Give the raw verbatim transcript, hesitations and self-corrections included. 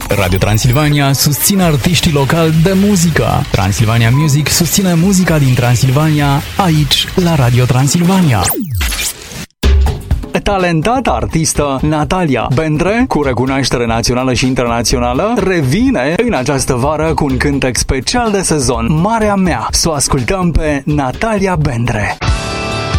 Radio Transilvania susține artiștii locali de muzică. Transilvania Music susține muzica din Transilvania aici, la Radio Transilvania. Talentata artistă Natalia Bendre, cu recunoaștere națională și internațională, revine în această vară cu un cântec special de sezon, Marea Mea. Să o ascultăm pe Natalia Bendre.